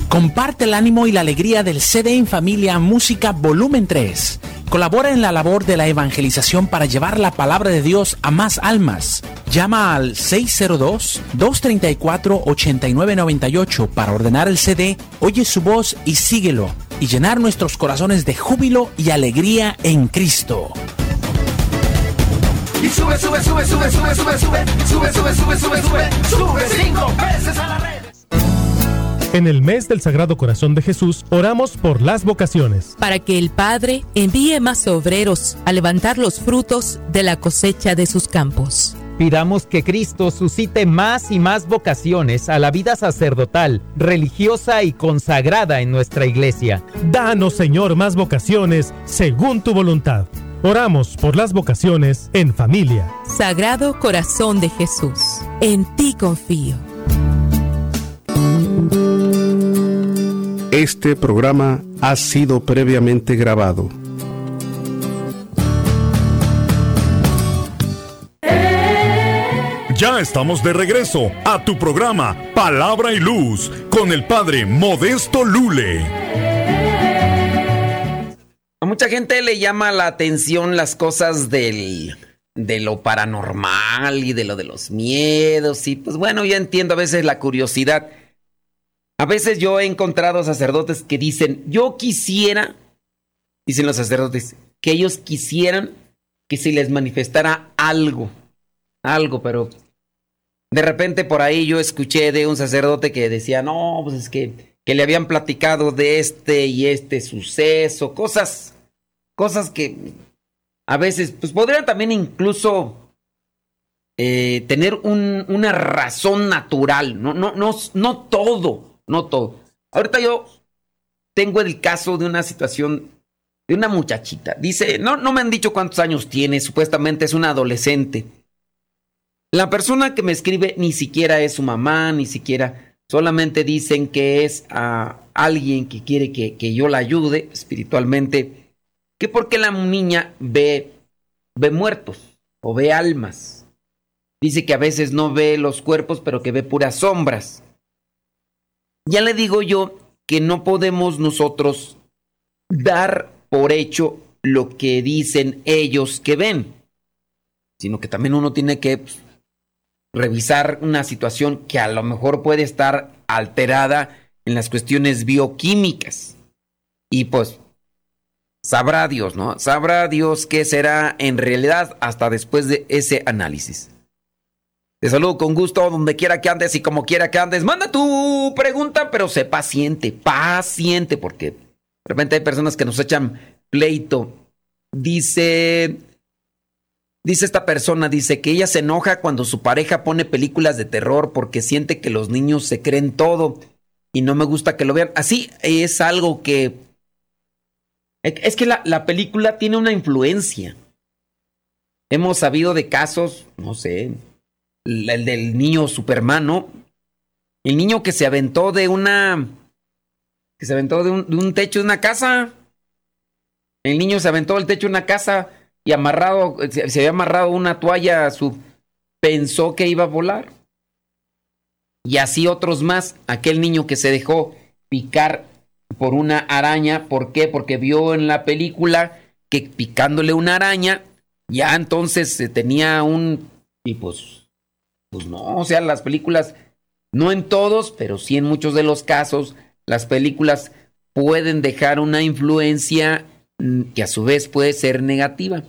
Comparte el ánimo y la alegría del CD en Familia Música Volumen 3. Colabora en la labor de la evangelización para llevar la palabra de Dios a más almas. Llama al 602-234-8998 para ordenar el CD, oye su voz y síguelo, y llenar nuestros corazones de júbilo y alegría en Cristo. Y sube 5 veces a la red. En el mes del Sagrado Corazón de Jesús, oramos por las vocaciones. Para que el Padre envíe más obreros a levantar los frutos de la cosecha de sus campos. Pidamos que Cristo suscite más y más vocaciones a la vida sacerdotal, religiosa y consagrada en nuestra iglesia. Danos, Señor, más vocaciones según tu voluntad. Oramos por las vocaciones en familia. Sagrado Corazón de Jesús, en ti confío. Este programa ha sido previamente grabado. Ya estamos de regreso a tu programa Palabra y Luz con el Padre Modesto Lule. A mucha gente le llama la atención las cosas de lo paranormal y de lo de los miedos. Y pues bueno, yo entiendo a veces la curiosidad. A veces yo he encontrado sacerdotes que dicen, yo quisiera, dicen los sacerdotes, que ellos quisieran que se les manifestara algo, pero de repente por ahí yo escuché de un sacerdote que decía, no, pues es que le habían platicado de este y este suceso, cosas que a veces pues podrían también incluso tener una razón natural, no todo. Ahorita yo tengo el caso de una situación de una muchachita. Dice, no me han dicho cuántos años tiene, supuestamente es una adolescente. La persona que me escribe ni siquiera es su mamá, ni siquiera, solamente dicen que es a alguien que quiere que yo la ayude espiritualmente, que porque la niña ve muertos o ve almas. Dice que a veces no ve los cuerpos, pero que ve puras sombras. Ya le digo yo que no podemos nosotros dar por hecho lo que dicen ellos que ven, sino que también uno tiene que revisar una situación que a lo mejor puede estar alterada en las cuestiones bioquímicas. Y pues, sabrá Dios, ¿no? Sabrá Dios qué será en realidad hasta después de ese análisis. Te saludo con gusto donde quiera que andes y como quiera que andes. Manda tu pregunta, pero sé paciente, porque de repente hay personas que nos echan pleito. Dice esta persona, dice que ella se enoja cuando su pareja pone películas de terror porque siente que los niños se creen todo y no me gusta que lo vean. Así es algo que... Es que la película tiene una influencia. Hemos sabido de casos, no sé... El del niño Superman, ¿no? El niño que se aventó de un techo de una casa. El niño se aventó del techo de una casa y se había amarrado una toalla pensó que iba a volar. Y así otros más. Aquel niño que se dejó picar por una araña. ¿Por qué? Porque vio en la película que picándole una araña, ya entonces tenía y pues no, o sea, las películas, no en todos, pero sí en muchos de los casos, las películas pueden dejar una influencia que a su vez puede ser negativa.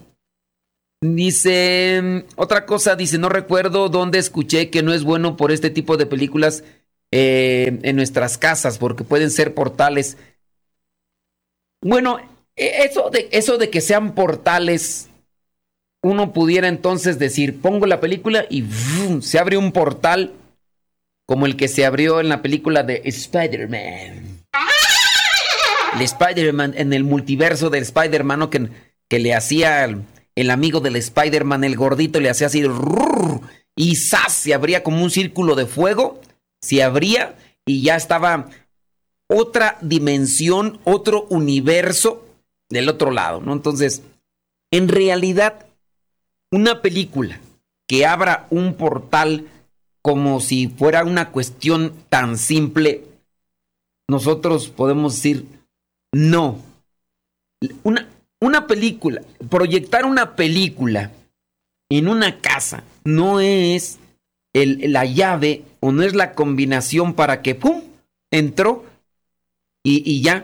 Dice, otra cosa, dice, no recuerdo dónde escuché que no es bueno por este tipo de películas en nuestras casas, porque pueden ser portales. Bueno, eso de que sean portales... Uno pudiera entonces decir, pongo la película y ¡vum!, se abre un portal como el que se abrió en la película de Spider-Man. El Spider-Man, en el multiverso del Spider-Man, ¿no? que le hacía el amigo del Spider-Man, el gordito, le hacía así y ¡zas!, se abría como un círculo de fuego, se abría y ya estaba otra dimensión, otro universo del otro lado, ¿no? Entonces, en realidad, una película que abra un portal como si fuera una cuestión tan simple, nosotros podemos decir no. Una película, proyectar una película en una casa no es la llave o no es la combinación para que ¡pum! Entró y ya.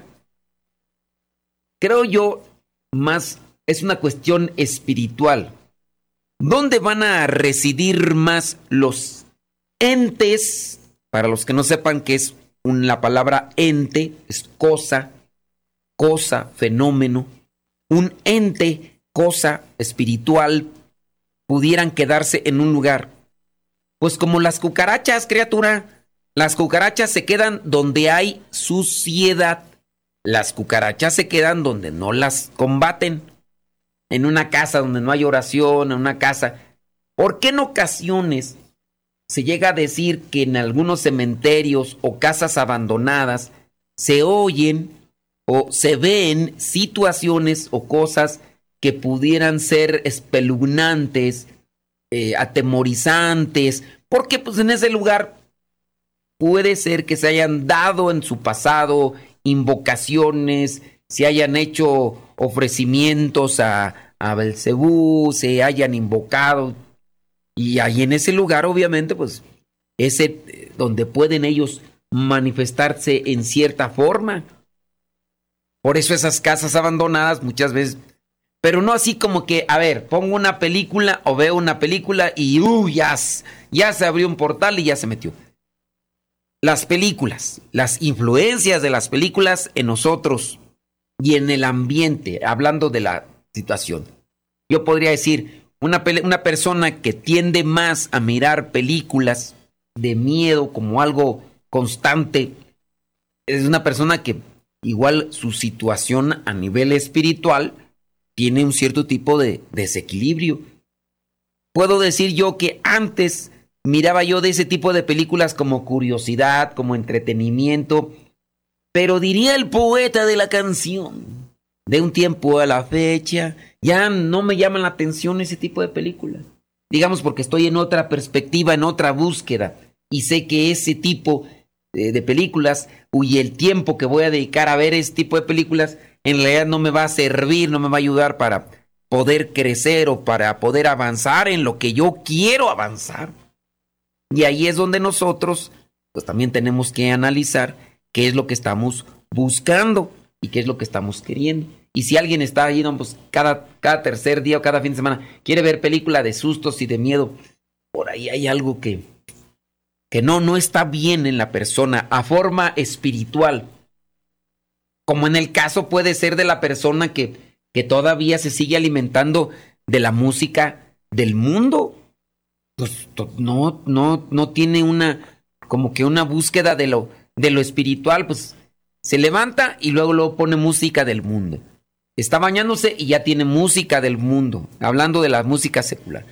Creo yo más es una cuestión espiritual. ¿Dónde van a residir más los entes? Para los que no sepan qué es la palabra ente, es cosa, fenómeno. Un ente, cosa espiritual, pudieran quedarse en un lugar. Pues como las cucarachas, criatura. Las cucarachas se quedan donde hay suciedad. Las cucarachas se quedan donde no las combaten. En una casa donde no hay oración, en una casa. ¿Por qué en ocasiones se llega a decir que en algunos cementerios o casas abandonadas se oyen o se ven situaciones o cosas que pudieran ser espeluznantes, atemorizantes? Porque pues en ese lugar puede ser que se hayan dado en su pasado invocaciones, se hayan hecho ofrecimientos a Belcebú, se hayan invocado, y ahí en ese lugar obviamente pues ese donde pueden ellos manifestarse en cierta forma. Por eso esas casas abandonadas muchas veces, pero no así como que, a ver, pongo una película o veo una película y ya se abrió un portal y ya se metió. Las películas, las influencias de las películas en nosotros y en el ambiente, hablando de la situación. Yo podría decir, una persona que tiende más a mirar películas de miedo como algo constante, es una persona que igual su situación a nivel espiritual tiene un cierto tipo de desequilibrio. Puedo decir yo que antes miraba yo de ese tipo de películas como curiosidad, como entretenimiento, pero diría el poeta de la canción, de un tiempo a la fecha, ya no me llaman la atención ese tipo de películas. Digamos porque estoy en otra perspectiva, en otra búsqueda, y sé que ese tipo de películas, y el tiempo que voy a dedicar a ver ese tipo de películas, en realidad no me va a servir, no me va a ayudar para poder crecer o para poder avanzar en lo que yo quiero avanzar. Y ahí es donde nosotros pues también tenemos que analizar qué es lo que estamos buscando y qué es lo que estamos queriendo. Y si alguien está ahí, no, pues cada tercer día o cada fin de semana quiere ver película de sustos y de miedo, por ahí hay algo que no está bien en la persona a forma espiritual. Como en el caso puede ser de la persona que todavía se sigue alimentando de la música del mundo. Pues no tiene como que una búsqueda de lo espiritual, pues se levanta y luego pone música del mundo. Está bañándose y ya tiene música del mundo, hablando de la música secular.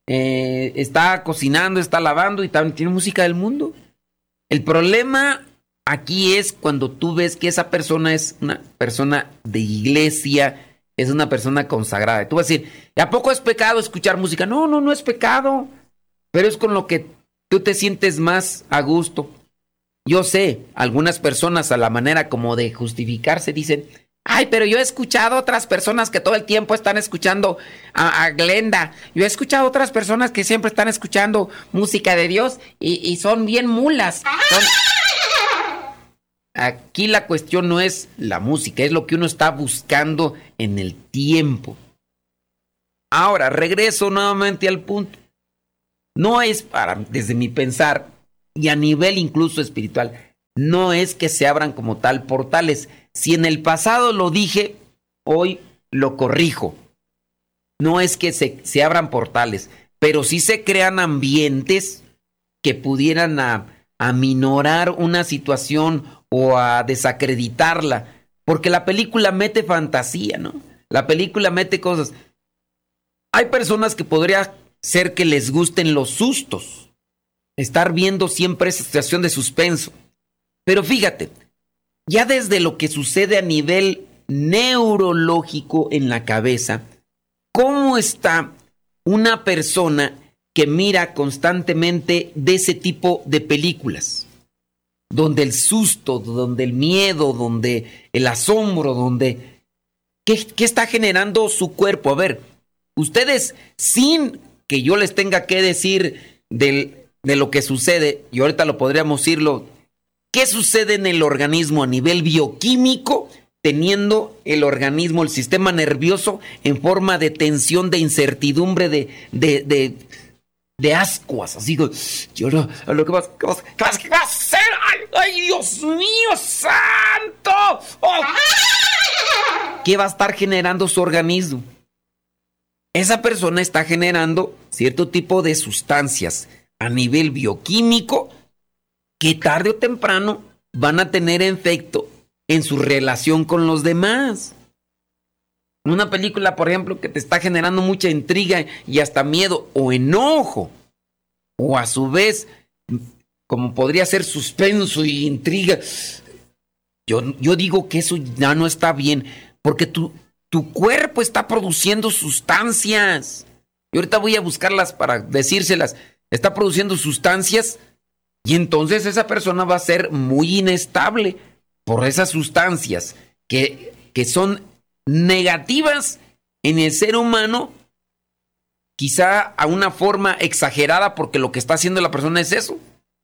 Está cocinando, está lavando y también tiene música del mundo. El problema aquí es cuando tú ves que esa persona es una persona de iglesia, es una persona consagrada. Tú vas a decir, ¿a poco es pecado escuchar música? No es pecado. Pero es con lo que tú te sientes más a gusto. Yo sé, algunas personas a la manera como de justificarse dicen, ay, pero yo he escuchado otras personas que todo el tiempo están escuchando a Glenda. Yo he escuchado otras personas que siempre están escuchando música de Dios y son bien mulas. Aquí la cuestión no es la música, es lo que uno está buscando en el tiempo. Ahora, regreso nuevamente al punto. No es desde mi pensar, y a nivel incluso espiritual, no es que se abran como tal portales. Si en el pasado lo dije, hoy lo corrijo. No es que se abran portales, pero sí se crean ambientes que pudieran aminorar una situación o a desacreditarla. Porque la película mete fantasía, ¿no? La película mete cosas. Hay personas que podría ser que les gusten los sustos, estar viendo siempre esa situación de suspenso. Pero fíjate, ya desde lo que sucede a nivel neurológico en la cabeza, ¿cómo está una persona que mira constantemente de ese tipo de películas? donde el susto, donde el miedo, donde el asombro, donde... ¿Qué está generando su cuerpo? A ver, ustedes, sin que yo les tenga que decir de lo que sucede, y ahorita lo podríamos decirlo, ¿qué sucede en el organismo a nivel bioquímico, teniendo el organismo, el sistema nervioso, en forma de tensión, de incertidumbre, de ascuas? Así que, yo no, lo que vas a hacer, ay, Dios mío, santo. Oh. ¿Qué va a estar generando su organismo? Esa persona está generando cierto tipo de sustancias a nivel bioquímico que tarde o temprano van a tener efecto en su relación con los demás. Una película, por ejemplo, que te está generando mucha intriga y hasta miedo o enojo, o a su vez, como podría ser suspenso y intriga, yo digo que eso ya no está bien, porque tu cuerpo está produciendo sustancias. Y ahorita voy a buscarlas para decírselas. Está produciendo sustancias y entonces esa persona va a ser muy inestable por esas sustancias que son negativas en el ser humano, quizá a una forma exagerada, porque lo que está haciendo la persona es eso.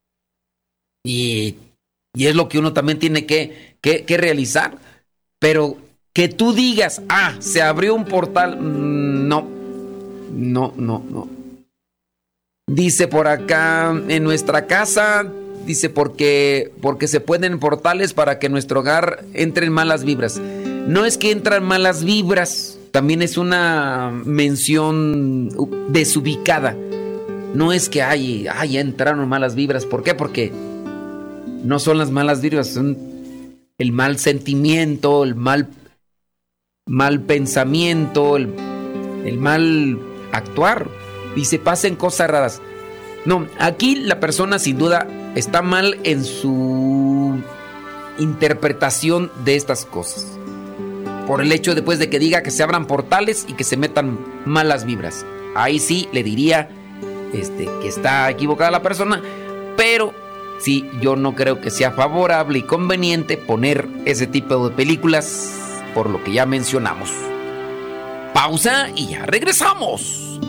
Y es lo que uno también tiene que realizar. Pero que tú digas, se abrió un portal, no. Dice por acá, en nuestra casa, dice porque se pueden portales para que en nuestro hogar entren malas vibras. No es que entran malas vibras, también es una mención desubicada. No es que ya entraron malas vibras. ¿Por qué? Porque no son las malas vibras, son el mal sentimiento, el mal pensamiento, el mal actuar. Dice, pasen cosas raras. No, aquí la persona sin duda está mal en su interpretación de estas cosas. Por el hecho después de que diga que se abran portales y que se metan malas vibras. Ahí sí le diría que está equivocada la persona, pero sí, yo no creo que sea favorable y conveniente poner ese tipo de películas por lo que ya mencionamos. Pausa y ya regresamos.